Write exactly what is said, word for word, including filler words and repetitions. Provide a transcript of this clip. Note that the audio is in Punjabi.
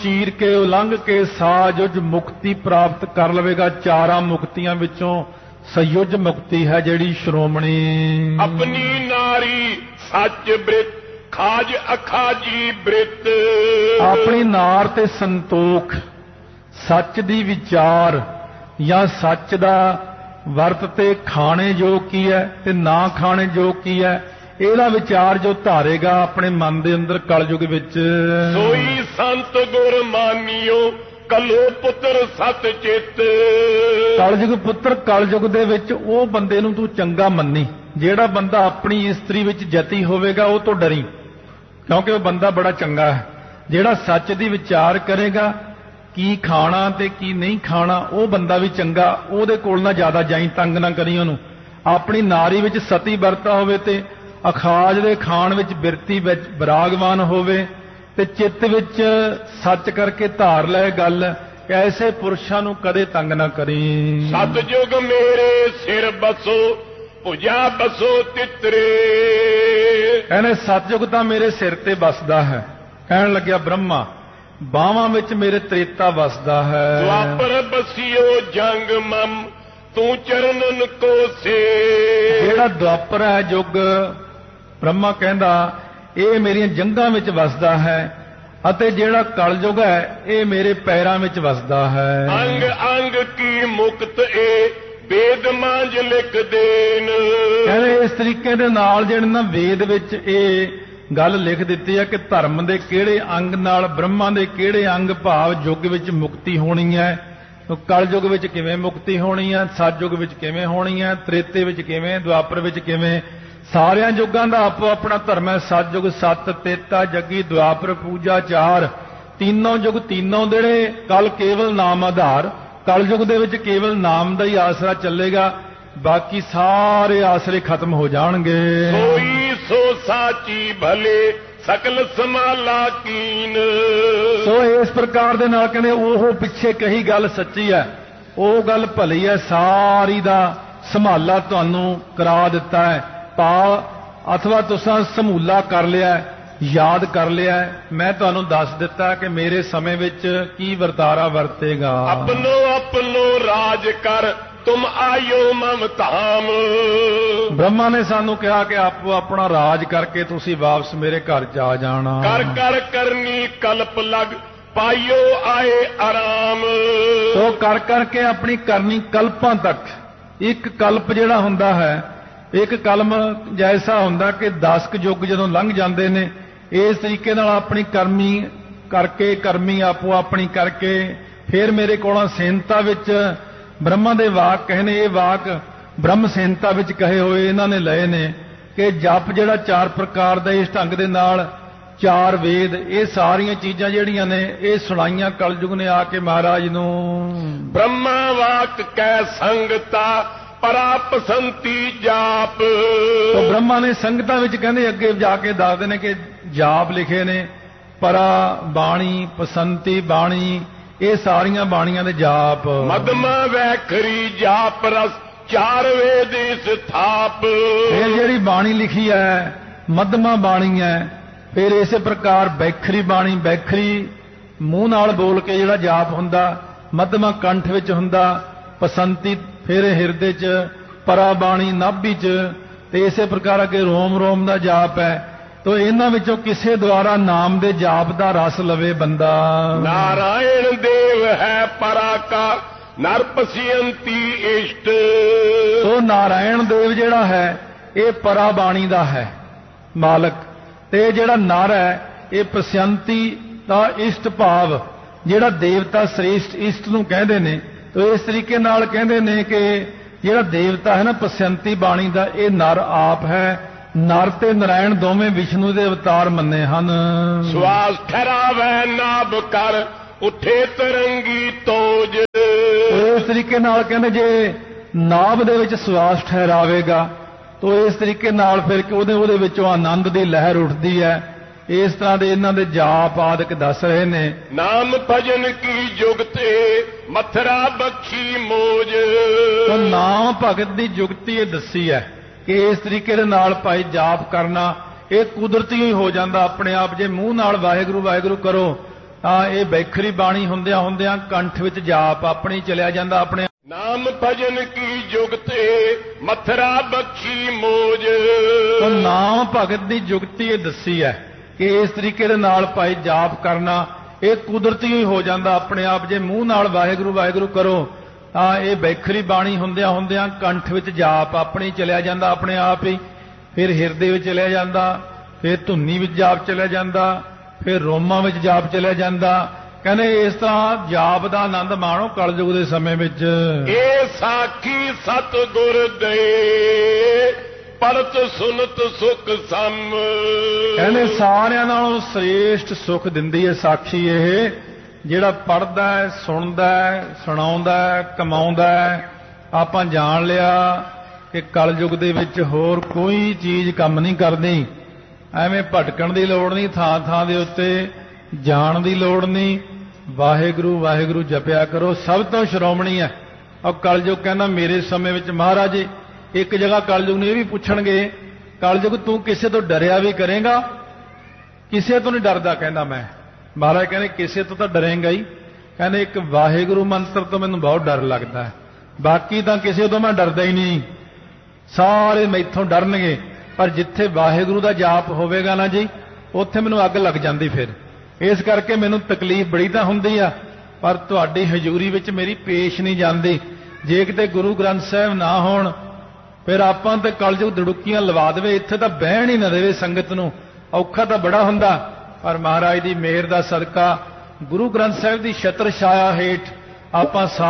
ਚੀਰ ਕੇ ਉਲੰਘ ਕੇ ਸਾਜੁਜ ਮੁਕਤੀ ਪ੍ਰਾਪਤ ਕਰ ਲਵੇਗਾ। ਚਾਰਾਂ ਮੁਕਤੀਆਂ ਵਿੱਚੋਂ ਸਯੁਜ ਮੁਕਤੀ ਹੈ ਜਿਹੜੀ ਸ਼੍ਰੋਮਣੀ। ਆਪਣੀ ਨਾਰੀ ਸੱਚ ਬ੍ਰਿਤ ਖਾਜ ਅਖਾਜੀ ਬ੍ਰਿਤ। ਆਪਣੀ ਨਾਰ ਤੇ ਸੰਤੋਖ, ਸੱਚ ਦੀ ਵਿਚਾਰ ਜਾਂ ਸੱਚ ਦਾ ਵਰਤ ਤੇ ਖਾਣੇ ਜੋ ਕੀ ਹੈ ਤੇ ਨਾ ਖਾਣੇ ਜੋ ਕੀ ਹੈ, ਇਹਦਾ ਵਿਚਾਰ ਜੋ ਧਾਰੇਗਾ ਆਪਣੇ ਮਨ ਦੇ ਅੰਦਰ ਕਲਯੁਗ ਵਿੱਚ। ਸੋਈ ਸੰਤ ਗੁਰ ਮਾਨਿਓ ਕਲੋ ਪੁੱਤਰ ਸਤ ਚਿੱਤ। ਕਲਯੁਗ ਪੁੱਤਰ, ਕਲਯੁਗ ਦੇ ਵਿੱਚ ਉਹ ਬੰਦੇ ਨੂੰ ਤੂੰ ਚੰਗਾ ਮੰਨੀ ਜਿਹੜਾ ਬੰਦਾ ਆਪਣੀ ਇਸਤਰੀ ਵਿੱਚ ਜਤੀ ਹੋਵੇਗਾ, ਉਹ ਤੋਂ ਡਰੀ, ਕਿਉਂਕਿ ਉਹ ਬੰਦਾ ਬੜਾ ਚੰਗਾ ਹੈ। ਜਿਹੜਾ ਸੱਚ ਦੀ ਵਿਚਾਰ ਕਰੇਗਾ ਕੀ ਖਾਣਾ ਤੇ ਕੀ ਨਹੀਂ ਖਾਣਾ, ਉਹ ਬੰਦਾ ਵੀ ਚੰਗਾ, ਉਹਦੇ ਕੋਲ ਨਾ ਜ਼ਿਆਦਾ ਜਾਈ, ਤੰਗ ਨਾ ਕਰੀ ਉਹਨੂੰ। ਆਪਣੀ ਨਾਰੀ ਵਿੱਚ ਸਤੀ ਵਰਤਾ ਹੋਵੇ ਤੇ ਅਖਾਜ ਦੇ ਖਾਣ ਵਿੱਚ ਬਿਰਤੀ ਵਿੱਚ ਵਿਰਾਗਵਾਨ ਹੋਵੇ ਤੇ ਚਿੱਤ ਵਿੱਚ ਸੱਚ ਕਰਕੇ ਧਾਰ ਲੈ ਗੱਲ। ਐਸੇ ਪੁਰਸ਼ਾਂ ਨੂੰ ਕਦੇ ਤੰਗ ਨਾ ਕਰੀ। ਸਤਜੁਗ ਮੇਰੇ ਸਿਰ ਬਸੋ ਭੁਜਾ ਬਸੋ ਤਿਤਰੇ। ਕਹਿੰਦੇ ਸਤਜੁਗ ਤਾਂ ਮੇਰੇ ਸਿਰ ਤੇ ਵਸਦਾ ਹੈ। ਕਹਿਣ ਲੱਗਿਆ ਬ੍ਰਹਮਾ, ਬਾਹਾਂ ਵਿੱਚ ਮੇਰੇ ਤ੍ਰੇਤਾ ਵਸਦਾ ਹੈ। ਦੁਆਪਰ ਬਸਿਓ ਜੰਗ ਮਮ ਤੂੰ ਚਰਨਨ ਕੋ ਸੇ। ਜਿਹੜਾ ਦੁਆਪਰ ਹੈ ਯੁੱਗ, ਬ੍ਰਹਮਾ ਕਹਿੰਦਾ ਇਹ ਮੇਰੀਆਂ ਜੰਗਾਂ ਵਿੱਚ ਵਸਦਾ ਹੈ, ਅਤੇ ਜਿਹੜਾ ਕਲਯੁਗ ਹੈ ਇਹ ਮੇਰੇ ਪੈਰਾਂ ਵਿੱਚ ਵਸਦਾ ਹੈ। ਅੰਗ ਅੰਗ ਕੀ ਮੁਕਤ ਏ ਵੇਦ ਮਾਂਜ ਲਿਖ ਦੇਨ। ਕਹਿੰਦੇ ਇਸ ਤਰੀਕੇ ਦੇ ਨਾਲ ਜਿਹੜੇ ਨਾ ਵੇਦ ਵਿੱਚ ਇਹ ਗੱਲ ਲਿਖ ਦਿੱਤੀ ਹੈ ਕਿ ਧਰਮ ਦੇ ਕਿਹੜੇ ਅੰਗ ਨਾਲ, ਬ੍ਰਹਮਾ ਦੇ ਕਿਹੜੇ ਅੰਗ ਭਾਵ ਯੁੱਗ ਵਿੱਚ ਮੁਕਤੀ ਹੋਣੀ ਹੈ, ਕਲਯੁਗ ਵਿੱਚ ਕਿਵੇਂ ਮੁਕਤੀ ਹੋਣੀ ਹੈ, ਸਤਯੁਗ ਵਿੱਚ ਕਿਵੇਂ ਹੋਣੀ ਹੈ, ਤ੍ਰੇਤੇ ਵਿੱਚ ਕਿਵੇਂ, ਦੁਆਪਰ ਵਿੱਚ ਕਿਵੇਂ। ਸਾਰਿਆਂ ਯੁੱਗਾਂ ਦਾ ਆਪੋ ਆਪਣਾ ਧਰਮ ਹੈ। ਸਤਯੁਗ ਸੱਤ, ਤੇਤਾ ਜੱਗੀ, ਦੁਆਪਰ ਪੂਜਾ ਚਾਰ। तीनों युग तीनों देड़े कल केवल नाम आधार, कल युग दे विच केवल नाम दा ही आसरा चलेगा, बाकी सारे आसरे खत्म हो जाणगे। सोई सो साची भले सकल समाला कीन। सो इस प्रकार दे नाल कहंदे ओह पिछे कही गल सच्ची है, ओह गल भली है, सारी दा संभाला तुहानू करा दिता है, पा अथवा तुसां समूला कर लिया है, याद कर लिया है। मैं तुहानू दस दिता कि मेरे समय विच की वर्तारा वरतेगा। अपनो अपनो राज कर तुम आयो मम धाम। ब्रह्मा ने सानू कहा कि आपो अपना राज करके तुसी वापस मेरे घर जा जाना। कर कर करनी कल्प लग पाइयो आए आराम। तो कर करके अपनी करनी कल्पां तक, एक कल्प जिहड़ा हुंदा है, एक कलम जैसा हुंदा कि दस क युग जदों लंघ जांदे ने, इस तरीके नाल अपनी करमी करके करमी आपो अपनी करके फिर मेरे कोलों सेनता विच ब्रह्मा दे वाक कहने, ये वाक ब्रह्म सेनता विच कहे हुए इन्हां ने लए ने कि जप जिहड़ा चार प्रकार दा इस ढंग दे नाल चार वेद, ये सारियां चीजां जिहड़ियां ने ये सुणाइयां कलयुग ने आके महाराज नूं। ब्रह्मा वाक कै संगता परा पसंती जाप। तो ब्रह्मा ने संगतां विच कहंदे अगे जाके दसदे ने कि जाप लिखे ने, परा बाणी पसंती बाणी, ये सारियां बाणियां दे जाप। मदमा वैखरी जाप रस चार वेद स्थाप। ये जिहड़ी बाणी लिखी है मदमा बाणी है, फिर इस प्रकार बैखरी बाणी, बैखरी मूँह नाल बोल के जिहड़ा जाप हुंदा, मदमा कंठ विच हुंदा, पसंती फिर हिरदे च, परा बाणी नाभि च, ते इस प्रकार अगे रोम रोम दा जाप है। तो इन्हां विचों किसे द्वारा नाम दे जाप दा रस लवे बंदा। नारायण देव है परा का नर पसियंती इष्ट। तो नारायण देव जिहड़ा है ये परा बाणी दा है मालक, ते जिहड़ा नर है ये पसियंती दा इष्ट भाव, जिहड़ा देवता श्रेष्ठ इष्ट नूं कहंदे ने। तो इस तरीके नाल कहंदे ने कि जिहड़ा देवता है ना पसियंती बाणी दा, ये नर आप है। नर ते नारायण दोवें विष्णु दे अवतार मन्ने हन। श्वास ठहरावे नाभ कर उठे तरंगी तोज। इस तरीके नाल कहंदे जे नाभ दे विच श्वास ठहरावेगा तो इस तरीके नाल फिर ओहदे ओहदे विचों आनंद दी लहर उठदी है। इस तरह दे इन्हां दे जाप आदਿਕ दस रहे ने। नाम भजन की जुगते मथरा बख्शी मोज। तो नाम भगत दी जुगती ये दसी है कि इस तरीके दे नाल भाई जाप करना ये कुदरती ही हो जाता अपने आप। जे मूँह नाल वाहिगुरू वाहिगुरू करो ਤਾਂ ਇਹ ਬੈਖਰੀ ਬਾਣੀ ਹੁੰਦਿਆਂ ਹੁੰਦਿਆਂ ਕੰਠ ਵਿੱਚ ਜਾਪ ਆਪਣੀ ਚਲਿਆ ਜਾਂਦਾ ਆਪਣੇ। ਨਾਮ ਭਜਨ ਕੀ ਜੁਗਤੇ ਮਥਰਾ ਬਖਸ਼ੀ ਮੋਜ। ਤਾਂ ਨਾਮ ਭਗਤ ਦੀ ਜੁਗਤੀ ਇਹ ਦੱਸੀ ਹੈ ਕਿ ਇਸ ਤਰੀਕੇ ਦੇ ਨਾਲ ਭਾਈ ਜਾਪ ਕਰਨਾ ਇਹ ਕੁਦਰਤੀ ਹੀ ਹੋ ਜਾਂਦਾ ਆਪਣੇ ਆਪ। ਜੇ ਮੂੰਹ ਨਾਲ ਵਾਹਿਗੁਰੂ ਵਾਹਿਗੁਰੂ ਕਰੋ ਤਾਂ ਇਹ ਬੈਖਰੀ ਬਾਣੀ ਹੁੰਦਿਆਂ ਹੁੰਦਿਆਂ ਕੰਠ ਵਿੱਚ ਜਾਪ ਆਪਣੀ ਚਲਿਆ ਜਾਂਦਾ ਆਪਣੇ ਆਪ ਹੀ। ਫਿਰ ਹਿਰਦੇ ਵਿੱਚ ਚਲਿਆ ਜਾਂਦਾ, ਫਿਰ ਧੁੰਨੀ ਵਿੱਚ ਜਾਪ ਚਲਿਆ ਜਾਂਦਾ, ਫਿਰ ਰੋਮਾਂ ਵਿੱਚ ਜਾਪ ਚਲਿਆ ਜਾਂਦਾ। ਕਹਿੰਦੇ ਇਸ ਤਰ੍ਹਾਂ ਜਾਪ ਦਾ ਆਨੰਦ ਮਾਣੋ ਕਲਯੁਗ ਦੇ ਸਮੇਂ ਵਿੱਚ। ਇਹ ਸਾਖੀ ਸਤਿਗੁਰ ਦੇ ਪੜਤ ਸੁਨਤ ਸੁਖ ਸਮ। ਕਹਿੰਦੇ ਸਾਰਿਆਂ ਨਾਲੋਂ ਸ੍ਰੇਸ਼ਟ ਸੁਖ ਦਿੰਦੀ ਹੈ ਸਾਖੀ ਇਹ, ਜਿਹੜਾ ਪੜ੍ਹਦਾ ਹੈ, ਸੁਣਦਾ ਹੈ, ਸੁਣਾਉਂਦਾ ਹੈ, ਕਮਾਉਂਦਾ ਹੈ। ਆਪਾਂ ਜਾਣ ਲਿਆ ਕਿ ਕਲਯੁਗ ਦੇ ਵਿੱਚ ਹੋਰ ਕੋਈ ਚੀਜ਼ ਕੰਮ ਨਹੀਂ ਕਰਦੀ। ਐਵੇਂ ਭਟਕਣ ਦੀ ਲੋੜ ਨਹੀਂ, ਥਾਂ ਥਾਂ ਦੇ ਉੱਤੇ ਜਾਣ ਦੀ ਲੋੜ ਨਹੀਂ। ਵਾਹਿਗੁਰੂ ਵਾਹਿਗੁਰੂ ਜਪਿਆ ਕਰੋ, ਸਭ ਤੋਂ ਸ਼੍ਰੋਮਣੀ ਹੈ। ਔਰ ਕਲਯੁਗ ਕਹਿੰਦਾ ਮੇਰੇ ਸਮੇਂ ਵਿੱਚ ਮਹਾਰਾਜ ਇੱਕ ਜਗ੍ਹਾ ਕਲਯੁਗ ਨੂੰ ਇਹ ਵੀ ਪੁੱਛਣਗੇ, ਕਲਯੁਗ ਤੂੰ ਕਿਸੇ ਤੋਂ ਡਰਿਆ ਵੀ ਕਰੇਗਾ? ਕਿਸੇ ਤੋਂ ਨਹੀਂ ਡਰਦਾ ਕਹਿੰਦਾ ਮੈਂ। ਮਹਾਰਾਜ ਕਹਿੰਦੇ ਕਿਸੇ ਤੋਂ ਤਾਂ ਡਰੇਂਗਾ ਹੀ। ਕਹਿੰਦੇ ਇੱਕ ਵਾਹਿਗੁਰੂ ਮੰਤਰ ਤੋਂ ਮੈਨੂੰ ਬਹੁਤ ਡਰ ਲੱਗਦਾ ਹੈ, ਬਾਕੀ ਤਾਂ ਕਿਸੇ ਤੋਂ ਮੈਂ ਡਰਦਾ ਹੀ ਨਹੀਂ। ਸਾਰੇ ਮੈਥੋਂ ਡਰਨਗੇ, ਪਰ ਜਿੱਥੇ ਵਾਹਿਗੁਰੂ ਦਾ ਜਾਪ ਹੋਵੇਗਾ ਨਾ ਜੀ, ਉੱਥੇ ਮੈਨੂੰ ਅੱਗ ਲੱਗ ਜਾਂਦੀ। ਫਿਰ ਇਸ ਕਰਕੇ ਮੈਨੂੰ ਤਕਲੀਫ ਬੜੀ ਤਾਂ ਹੁੰਦੀ ਆ, ਪਰ ਤੁਹਾਡੀ ਹਜ਼ੂਰੀ ਵਿੱਚ ਮੇਰੀ ਪੇਸ਼ ਨਹੀਂ ਜਾਂਦੀ। ਜੇ ਕਿਤੇ ਗੁਰੂ ਗ੍ਰੰਥ ਸਾਹਿਬ ਨਾ ਹੋਣ ਫਿਰ ਆਪਾਂ ਤੇ ਕਲਯੁਗ ਦੜੁੱਕੀਆਂ ਲਵਾ ਦੇਵੇ, ਇੱਥੇ ਤਾਂ ਬਹਿਣ ਹੀ ਨਾ ਦੇਵੇ ਸੰਗਤ ਨੂੰ। ਔਖਾ ਤਾਂ ਬੜਾ ਹੁੰਦਾ, ਪਰ ਮਹਾਰਾਜ ਦੀ ਮਿਹਰ ਦਾ ਸਦਕਾ ਗੁਰੂ ਗ੍ਰੰਥ ਸਾਹਿਬ ਦੀ ਛਤਰ ਛਾਇਆ ਹੇਠ ਆਪਾਂ